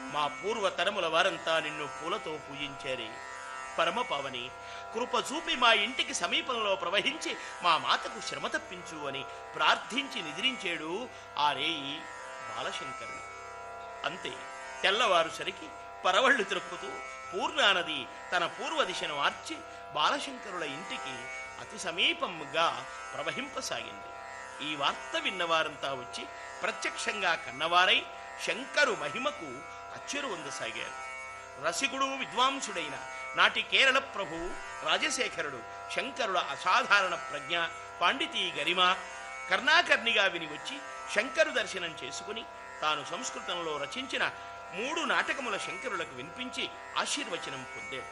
మా పూర్వతరముల వారంతా నిన్ను పూలతో పూజించారే. పరమపావని, కృప చూపి మా ఇంటికి సమీపంలో ప్రవహించి మా మాతకు శ్రమ తప్పించు అని ప్రార్థించి నిద్రించాడు ఆ రేయి బాలశంకరుడు. అంతే, తెల్లవారుసరికి పరవళ్లు త్రొక్కుతూ పూర్ణానది తన పూర్వ దిశను మార్చి బాలశంకరుల ఇంటికి అతి సమీపంగా ప్రవహింపసాగింది. ఈ వార్త విన్నవారంతా వచ్చి ప్రత్యక్షంగా కన్నవారై శంకరు మహిమకు అచ్చెరువొందసాగారు. రసికుడు విద్వాంసుడైన నాటి కేరళ ప్రభువు రాజశేఖరుడు శంకరుల అసాధారణ ప్రజ్ఞ, పాండితీ గరిమ కర్ణాకర్ణిగా విని వచ్చి శంకరు దర్శనం చేసుకుని తాను సంస్కృతంలో రచించిన 3 నాటకముల శంకరులకు వినిపించి ఆశీర్వచనం పొందాడు.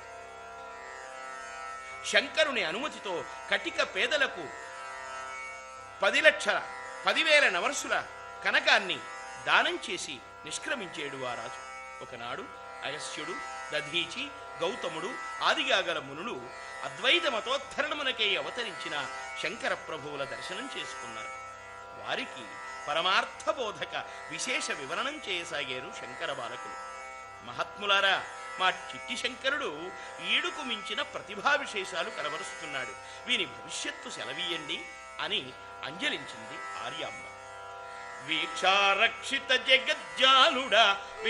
శంకరుని అనుమతితో కటిక పేదలకు 10,00,000 నవర్సుల కనకాన్ని దానం చేసి నిష్క్రమించాడు ఆ రాజు. ఒకనాడు అగస్త్యుడు, దధీచి, గౌతముడు ఆదిగాగల మునులు అద్వైత మతోద్ధరణమునకై అవతరించిన శంకర ప్రభువుల దర్శనం చేసుకున్నారు. వారికి పరమార్థబోధక విశేష వివరణం చేయసాగారు శంకర బాలకులు. మహాత్ములారా, మా చిట్టి శంకరుడు ఈడుకు మించిన ప్రతిభా విశేషాలు కనబరుస్తున్నాడు, వీని భవిష్యత్తు సెలవీయండి అని అంజలించింది ఆర్యామ్మ. వీక్షారక్షిత జగజ్జాలుడా